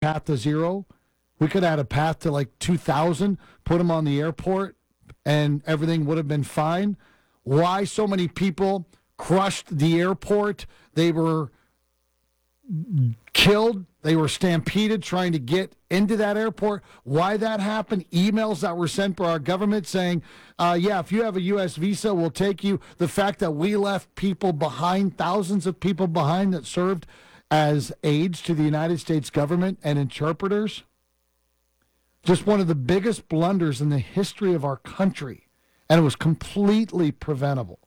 path to zero. We could have had a path to like 2,000, put them on the airport, and everything would have been fine. Why so many people crushed the airport? They were killed. They were stampeded trying to get into that airport. Why that happened? Emails that were sent by our government saying, yeah, if you have a U.S. visa, we'll take you. The fact that we left people behind, thousands of people behind that served as aides to the United States government and interpreters. Just one of the biggest blunders in the history of our country. And it was completely preventable.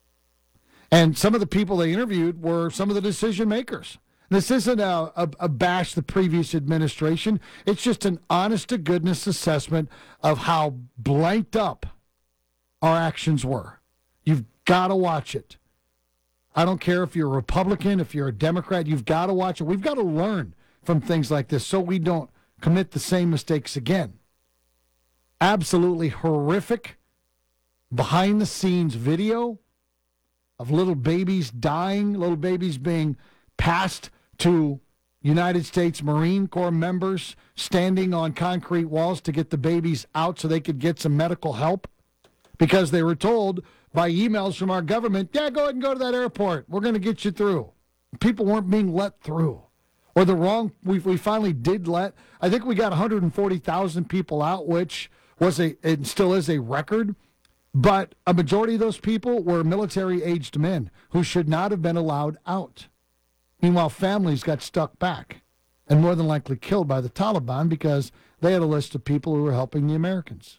And some of the people they interviewed were some of the decision makers. This isn't a bash the previous administration. It's just an honest-to-goodness assessment of how blanked up our actions were. You've got to watch it. I don't care if you're a Republican, if you're a Democrat, you've got to watch it. We've got to learn from things like this so we don't commit the same mistakes again. Absolutely horrific behind-the-scenes video of little babies dying, little babies being passed to United States Marine Corps members standing on concrete walls to get the babies out so they could get some medical help because they were told by emails from our government, yeah, go ahead and go to that airport. We're going to get you through. People weren't being let through. Or we finally did let, I think we got 140,000 people out, which it still is a record. But a majority of those people were military-aged men who should not have been allowed out. Meanwhile, families got stuck back and more than likely killed by the Taliban because they had a list of people who were helping the Americans.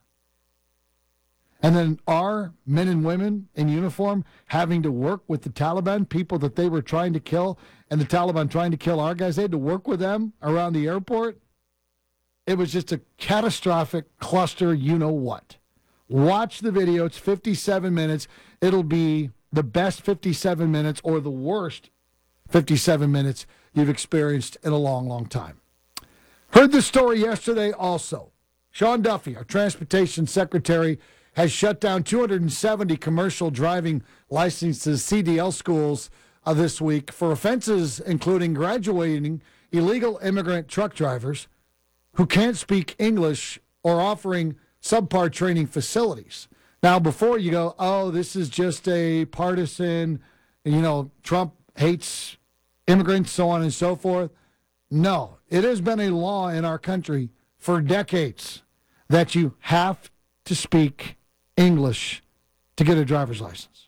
And then our men and women in uniform having to work with the Taliban, people that they were trying to kill, and the Taliban trying to kill our guys. They had to work with them around the airport. It was just a catastrophic cluster, you know what. Watch the video. It's 57 minutes. It'll be the best 57 minutes or the worst 57 minutes you've experienced in a long, long time. Heard this story yesterday also. Sean Duffy, our transportation secretary, has shut down 270 commercial driving licenses, CDL schools, this week for offenses including graduating illegal immigrant truck drivers who can't speak English or offering subpar training facilities. Now, before you go, oh, this is just a partisan, Trump hates immigrants, so on and so forth. No, it has been a law in our country for decades that you have to speak English to get a driver's license.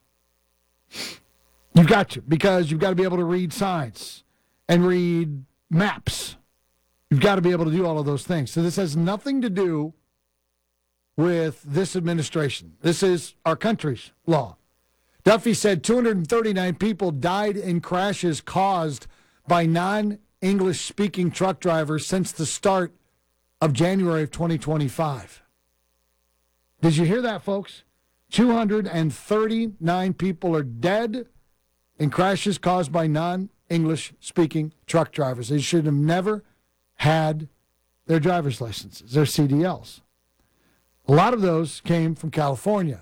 You've got to, because you've got to be able to read signs and read maps. You've got to be able to do all of those things. So this has nothing to do with this administration. This is our country's law. Duffy said 239 people died in crashes caused by non-English speaking truck drivers since the start of January of 2025. Did you hear that, folks? 239 people are dead in crashes caused by non-English speaking truck drivers. They should have never had their driver's licenses, their CDLs. A lot of those came from California.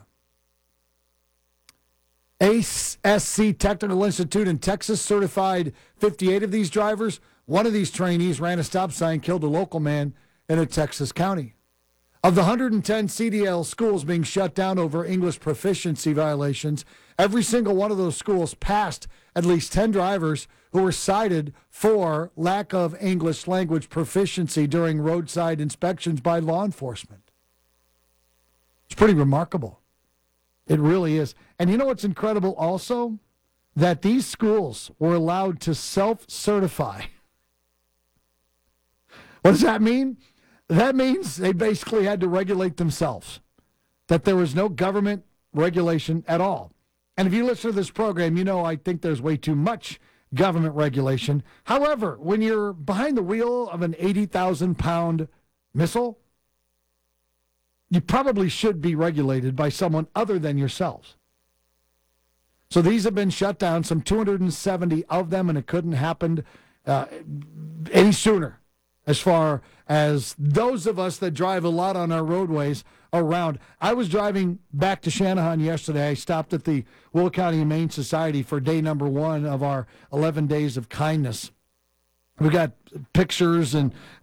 ASC Technical Institute in Texas certified 58 of these drivers. One of these trainees ran a stop sign, killed a local man in a Texas county. Of the 110 CDL schools being shut down over English proficiency violations, every single one of those schools passed at least 10 drivers who were cited for lack of English language proficiency during roadside inspections by law enforcement. It's pretty remarkable. It really is. And you know what's incredible also? That these schools were allowed to self-certify. What does that mean? That means they basically had to regulate themselves, that there was no government regulation at all. And if you listen to this program, you know I think there's way too much government regulation. However, when you're behind the wheel of an 80,000-pound missile, you probably should be regulated by someone other than yourselves. So these have been shut down, some 270 of them, and it couldn't happen any sooner as far as those of us that drive a lot on our roadways around. I was driving back to Channahon yesterday. I stopped at the Will County Humane Society for day number 1 of our 11 Days of Kindness. We got pictures and